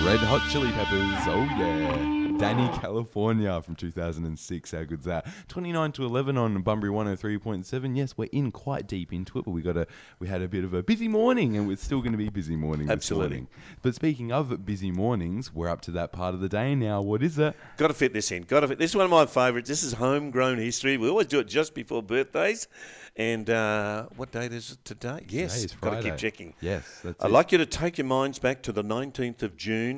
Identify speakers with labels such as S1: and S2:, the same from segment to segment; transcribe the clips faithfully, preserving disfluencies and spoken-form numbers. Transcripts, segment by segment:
S1: Red Hot Chili Peppers, oh yeah. Danny California from two thousand six, how good's that? twenty-nine to eleven on Bunbury one oh three point seven. Yes, we're in quite deep into it, but we got a we had a bit of a busy morning, and we're still going to be busy morning
S2: Absolutely.
S1: this morning. But speaking of busy mornings, we're up to that part of the day now. What is it?
S2: Got to fit this in. Got to fit. This is one of my favourites. This is homegrown history. We always do it just before birthdays. And uh, what date is it today? Yes,
S1: Today is
S2: got to
S1: Friday.
S2: keep checking.
S1: Yes, that's
S2: I'd
S1: it.
S2: like you to take your minds back to the nineteenth of June,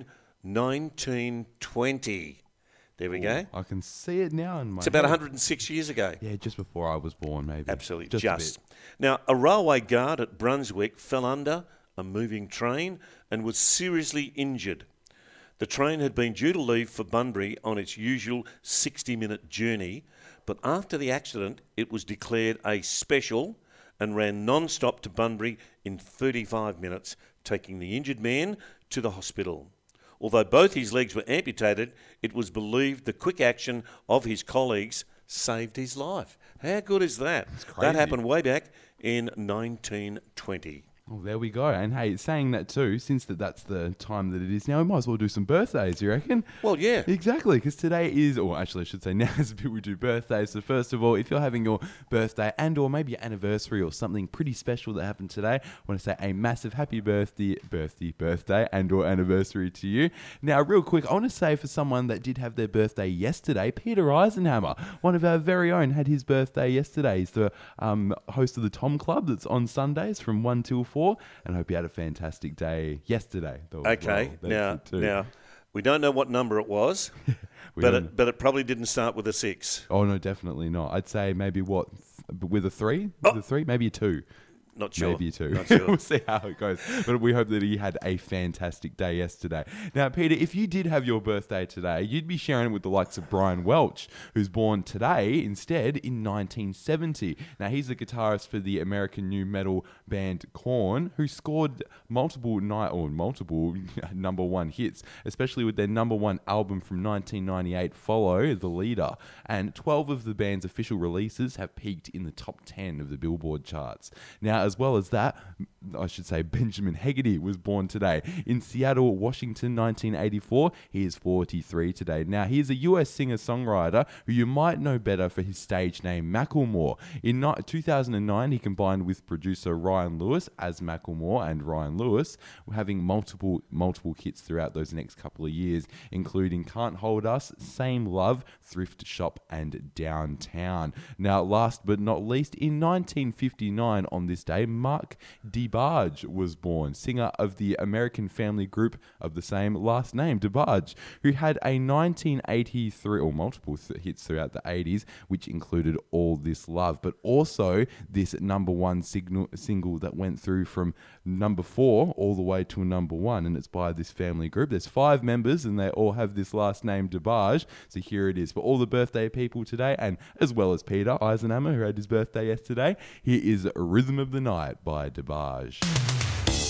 S2: nineteen twenty. There we go.
S1: I can see it now in my
S2: It's about
S1: head.
S2: one hundred six years ago.
S1: Yeah, just before I was born, maybe.
S2: Absolutely,
S1: Just.
S2: just.
S1: a bit.
S2: Now, a railway guard at Brunswick fell under a moving train and was seriously injured. The train had been due to leave for Bunbury on its usual sixty-minute journey, but after the accident, it was declared a special and ran non-stop to Bunbury in thirty-five minutes, taking the injured man to the hospital. Although both his legs were amputated, it was believed the quick action of his colleagues saved his life. How good is that?
S1: crazy.
S2: That happened way back in nineteen twenty.
S1: Oh, there we go. And hey, saying that too, since that that's the time that it is now, we might as well do some birthdays, you reckon?
S2: Well, yeah.
S1: Exactly, because today is, or actually I should say now is the bit we do birthdays. So first of all, if you're having your birthday and or maybe your anniversary or something pretty special that happened today, I want to say a massive happy birthday, birthday, birthday and or anniversary to you. Now, real quick, I want to say for someone that did have their birthday yesterday, Peter Eisenhammer, one of our very own, had his birthday yesterday. He's the um, host of the Tom Club that's on Sundays from one till four. And I hope you had a fantastic day yesterday. Though, as
S2: Okay,
S1: well.
S2: now,
S1: That's it too.
S2: now we don't know what number it was,
S1: We
S2: but
S1: don't-
S2: it, but it probably didn't start with a six.
S1: Oh no, definitely not. I'd say maybe what th- with a three, with
S2: Oh.
S1: a three, maybe a two.
S2: Not sure.
S1: Maybe a two.
S2: Not sure.
S1: We'll see how it goes. But we hope that he had a fantastic day yesterday. Now, Peter, if you did have your birthday today, you'd be sharing it with the likes of Brian Welch, who's born today instead in nineteen seventy. Now, he's the guitarist for the American new metal band Korn, who scored multiple night or multiple number one hits, especially with their number one album from nineteen ninety-eight, Follow the Leader. And twelve of the band's official releases have peaked in the top ten of the Billboard charts. Now, as well as that, I should say Benjamin Hegarty was born today in Seattle, Washington, nineteen eighty-four. He is forty-three today. Now, he is a U S singer-songwriter who you might know better for his stage name Macklemore. In ni- two thousand nine, he combined with producer Ryan Lewis as Macklemore and Ryan Lewis, having multiple multiple hits throughout those next couple of years, including Can't Hold Us, Same Love, Thrift Shop, and Downtown. Now, last but not least, in nineteen fifty-nine on this day, Mark DeBarge was born, singer of the American family group of the same last name, DeBarge, who had a nineteen eighty-three, or multiple th- hits throughout the eighties, which included All This Love, but also this number one signal, single that went through from number four all the way to number one, and it's by this family group. There's five members, and they all have this last name, DeBarge, so here it is for all the birthday people today, and as well as Peter Eisenhammer, who had his birthday yesterday. Here is Rhythm of the Night by DeBarge.